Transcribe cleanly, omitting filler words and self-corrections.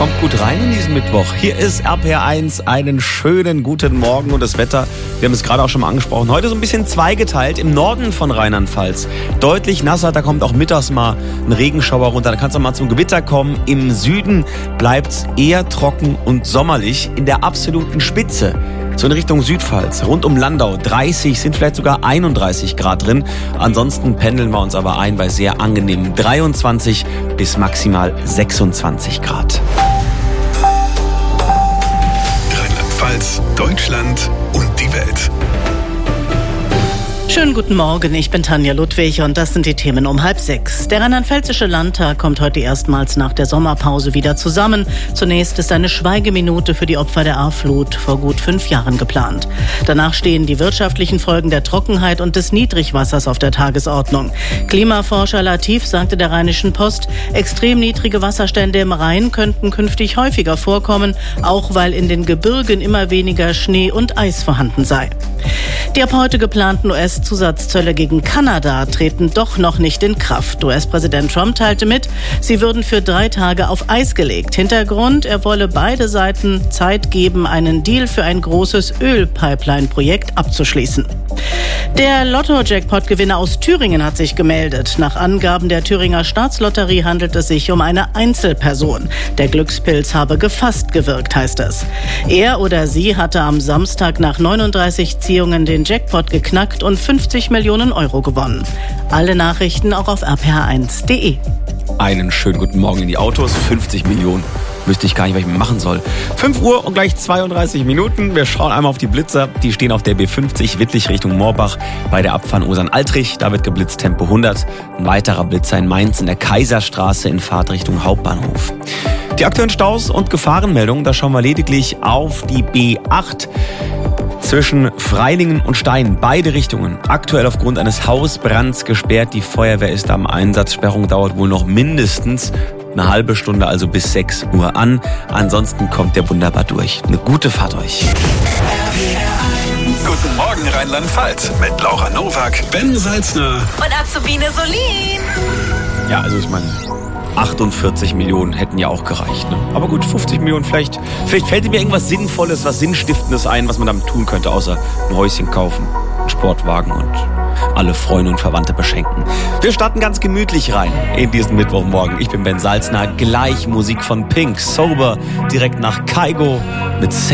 Kommt gut rein in diesen Mittwoch. Hier ist RPR1, einen schönen guten Morgen und das Wetter, wir haben es gerade auch schon mal angesprochen, heute so ein bisschen zweigeteilt im Norden von Rheinland-Pfalz. Deutlich nasser, da kommt auch mittags mal ein Regenschauer runter, da kann es auch mal zum Gewitter kommen. Im Süden bleibt es eher trocken und sommerlich in der absoluten Spitze. So in Richtung Südpfalz, rund um Landau, 30, sind vielleicht sogar 31 Grad drin. Ansonsten pendeln wir uns aber ein bei sehr angenehmen 23 bis maximal 26 Grad. Rheinland-Pfalz, Deutschland und die Welt. Schönen guten Morgen, ich bin Tanja Ludwig und das sind die Themen um 5:30. Der Rheinland-Pfälzische Landtag kommt heute erstmals nach der Sommerpause wieder zusammen. Zunächst ist eine Schweigeminute für die Opfer der A-Flut vor gut 5 Jahren geplant. Danach stehen die wirtschaftlichen Folgen der Trockenheit und des Niedrigwassers auf der Tagesordnung. Klimaforscher Latif sagte der Rheinischen Post, extrem niedrige Wasserstände im Rhein könnten künftig häufiger vorkommen, auch weil in den Gebirgen immer weniger Schnee und Eis vorhanden sei. Die ab heute geplanten US-Zusatzzölle gegen Kanada treten doch noch nicht in Kraft. US-Präsident Trump teilte mit, sie würden für 3 Tage auf Eis gelegt. Hintergrund, er wolle beide Seiten Zeit geben, einen Deal für ein großes Ölpipeline-Projekt abzuschließen. Der Lotto-Jackpot-Gewinner aus Thüringen hat sich gemeldet. Nach Angaben der Thüringer Staatslotterie handelt es sich um eine Einzelperson. Der Glückspilz habe gefasst gewirkt, heißt es. Er oder sie hatte am Samstag nach 39 Ziehungen den Jackpot geknackt und 50 Millionen Euro gewonnen. Alle Nachrichten auch auf rpr1.de. Einen schönen guten Morgen in die Autos, 50 Millionen. Wüsste ich gar nicht, was ich machen soll. 5 Uhr und gleich 32 Minuten. Wir schauen einmal auf die Blitzer. Die stehen auf der B50 Wittlich Richtung Moorbach bei der Abfahrt Osern-Altrich. Da wird geblitzt Tempo 100. Ein weiterer Blitzer in Mainz in der Kaiserstraße in Fahrt Richtung Hauptbahnhof. Die aktuellen Staus und Gefahrenmeldungen, da schauen wir lediglich auf die B8. Zwischen Freilingen und Stein, beide Richtungen. Aktuell aufgrund eines Hausbrands gesperrt. Die Feuerwehr ist am Einsatz. Sperrung dauert wohl noch mindestens eine halbe Stunde, also bis 6 Uhr an. Ansonsten kommt der wunderbar durch. Eine gute Fahrt euch. Guten Morgen Rheinland-Pfalz mit Laura Nowak, Ben Salzner und Azubine Solin. Ja, also ich meine, 48 Millionen hätten ja auch gereicht. Ne? Aber gut, 50 Millionen, vielleicht fällt mir irgendwas Sinnvolles, was Sinnstiftendes ein, was man damit tun könnte, außer ein Häuschen kaufen, einen Sportwagen und alle Freunde und Verwandte beschenken. Wir starten ganz gemütlich rein in diesen Mittwochmorgen. Ich bin Ben Salzner, gleich Musik von Pink, Sober, direkt nach Kygo mit